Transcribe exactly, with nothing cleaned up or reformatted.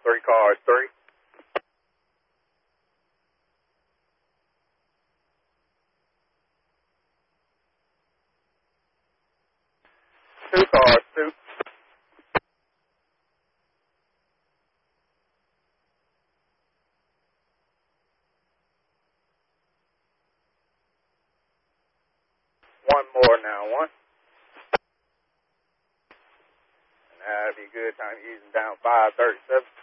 Three cars, three. Two cars, two. One more now, one. And that'd be good. Time using down five thirty-seven.